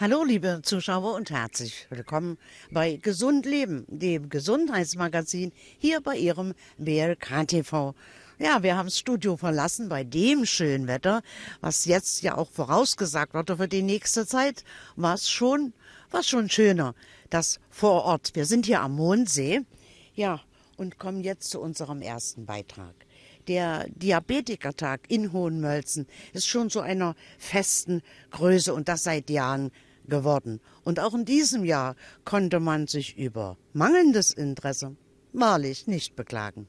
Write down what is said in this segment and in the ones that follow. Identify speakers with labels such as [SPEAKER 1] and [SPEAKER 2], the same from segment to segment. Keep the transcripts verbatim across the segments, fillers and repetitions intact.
[SPEAKER 1] Hallo, liebe Zuschauer und herzlich willkommen bei Gesund Leben, dem Gesundheitsmagazin hier bei Ihrem B L K T V. Ja, wir haben das Studio verlassen bei dem schönen Wetter, was jetzt ja auch vorausgesagt wurde für die nächste Zeit, war es schon, was schon schöner, das vor Ort. Wir sind hier am Mondsee, ja, und kommen jetzt zu unserem ersten Beitrag. Der Diabetikertag in Hohenmölzen ist schon zu einer festen Größe und das seit Jahren geworden. Und auch in diesem Jahr konnte man sich über mangelndes Interesse wahrlich nicht beklagen.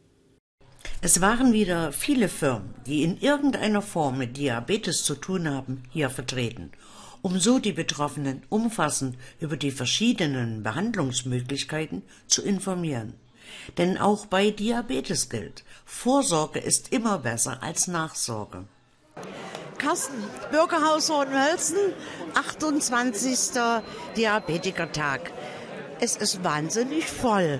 [SPEAKER 1] Es waren wieder viele Firmen, die in irgendeiner Form mit Diabetes zu tun haben, hier vertreten, um so die Betroffenen umfassend über die verschiedenen Behandlungsmöglichkeiten zu informieren. Denn auch bei Diabetes gilt, Vorsorge ist immer besser als Nachsorge. Carsten, Bürgerhaus Hohenmölzen, achtundzwanzigster Diabetikertag. Es ist wahnsinnig voll.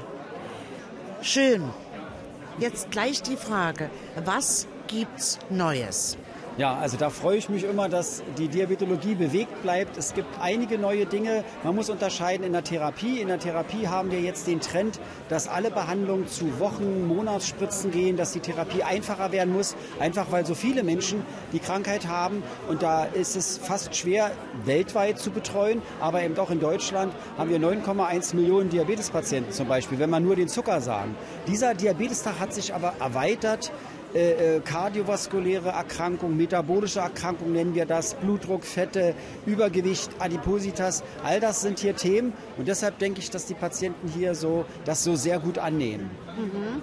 [SPEAKER 1] Schön. Jetzt gleich die Frage, was gibt's Neues?
[SPEAKER 2] Ja, also da freue ich mich immer, dass die Diabetologie bewegt bleibt. Es gibt einige neue Dinge. Man muss unterscheiden in der Therapie. In der Therapie haben wir jetzt den Trend, dass alle Behandlungen zu Wochen-, Monatsspritzen gehen, dass die Therapie einfacher werden muss, einfach weil so viele Menschen die Krankheit haben. Und da ist es fast schwer, weltweit zu betreuen. Aber eben auch in Deutschland haben wir neun Komma eins Millionen Diabetespatienten zum Beispiel, wenn man nur den Zucker sagen. Dieser Diabetestag hat sich aber erweitert. Äh, kardiovaskuläre Erkrankungen, metabolische Erkrankungen nennen wir das, Blutdruck, Fette, Übergewicht, Adipositas, all das sind hier Themen und deshalb denke ich, dass die Patienten hier so das so sehr gut annehmen.
[SPEAKER 1] Mhm.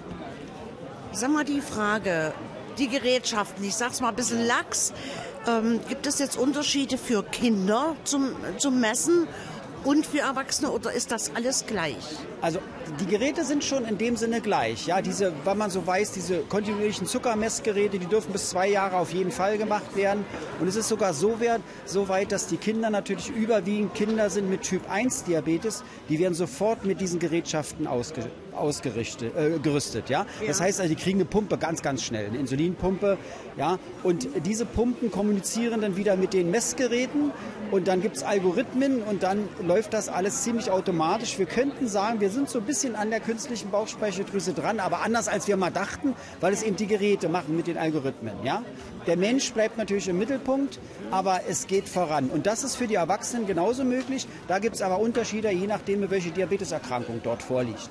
[SPEAKER 1] Sag mal die Frage, die Gerätschaften, ich sag's mal ein bisschen lax, ähm, gibt es jetzt Unterschiede für Kinder zum, zum Messen und für Erwachsene oder ist das alles gleich?
[SPEAKER 2] Also die Geräte sind schon in dem Sinne gleich. Ja, diese, wenn man so weiß, diese kontinuierlichen Zuckermessgeräte, die dürfen bis zwei Jahre auf jeden Fall gemacht werden. Und es ist sogar so weit, so weit, dass die Kinder natürlich überwiegend Kinder sind mit Typ eins Diabetes. Die werden sofort mit diesen Gerätschaften ausge, ausgerichtet, äh, gerüstet. Ja? Ja. Das heißt, also, die kriegen eine Pumpe ganz, ganz schnell, eine Insulinpumpe. Ja? Und diese Pumpen kommunizieren dann wieder mit den Messgeräten. Und dann gibt es Algorithmen und dann läuft das alles ziemlich automatisch. Wir könnten sagen, wir sind so ein bisschen an der künstlichen Bauchspeicheldrüse dran, aber anders als wir mal dachten, weil es eben die Geräte machen mit den Algorithmen. Ja? Der Mensch bleibt natürlich im Mittelpunkt, aber es geht voran. Und das ist für die Erwachsenen genauso möglich. Da gibt es aber Unterschiede, je nachdem, welche Diabeteserkrankung dort vorliegt.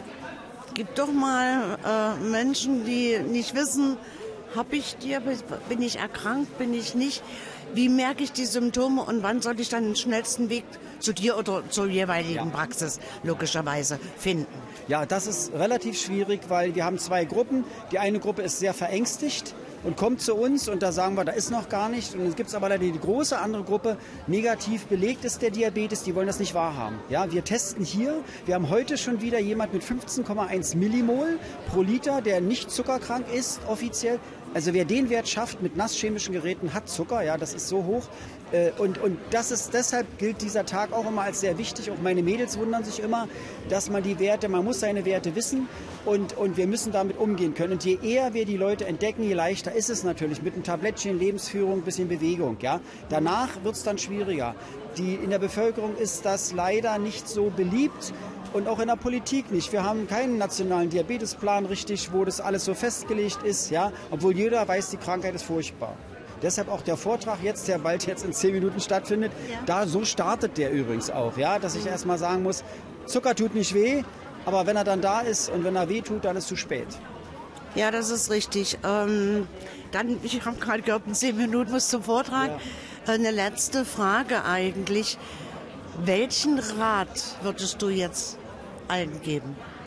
[SPEAKER 1] Gibt doch mal äh, Menschen, die nicht wissen, habe ich Diabetes, bin ich erkrankt, bin ich nicht? Wie merke ich die Symptome und wann soll ich dann den schnellsten Weg zu dir oder zur jeweiligen ja. Praxis logischerweise finden?
[SPEAKER 2] Ja, das ist relativ schwierig, weil wir haben zwei Gruppen. Die eine Gruppe ist sehr verängstigt und kommt zu uns und da sagen wir, da ist noch gar nicht. Und es gibt aber leider die große andere Gruppe, negativ belegt ist der Diabetes, die wollen das nicht wahrhaben. Ja, wir testen hier, wir haben heute schon wieder jemand mit fünfzehn Komma eins Millimol pro Liter, der nicht zuckerkrank ist offiziell. Also wer den Wert schafft mit nasschemischen Geräten, hat Zucker, ja, das ist so hoch. Und, und das ist, deshalb gilt dieser Tag auch immer als sehr wichtig. Auch meine Mädels wundern sich immer, dass man die Werte, man muss seine Werte wissen und, und wir müssen damit umgehen können. Und je eher wir die Leute entdecken, je leichter ist es natürlich. Mit einem Tablettchen, Lebensführung, ein bisschen Bewegung. Ja. Danach wird es dann schwieriger. Die, in der Bevölkerung ist das leider nicht so beliebt. Und auch in der Politik nicht. Wir haben keinen nationalen Diabetesplan richtig, wo das alles so festgelegt ist, ja, obwohl jeder weiß, die Krankheit ist furchtbar. Deshalb auch der Vortrag jetzt, der bald jetzt in zehn Minuten stattfindet, ja. da so startet der übrigens auch, ja, dass ich erst mal sagen muss, Zucker tut nicht weh, aber wenn er dann da ist und wenn er weh tut, dann ist es zu spät.
[SPEAKER 1] Ja, das ist richtig. Ähm, dann, ich habe gerade gehört, in zehn Minuten muss zum Vortrag. Ja. Eine letzte Frage eigentlich. Welchen Rat würdest du jetzt allen geben?